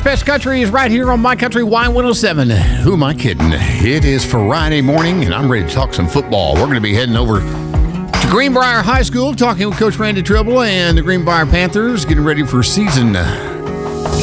Best Country is right here on My Country Y107. Who am I kidding? It is Friday morning, and I'm ready to talk some football. We're going to be heading over to Greenbrier High School, talking with Coach Randy Tribble and the Greenbrier Panthers, getting ready for season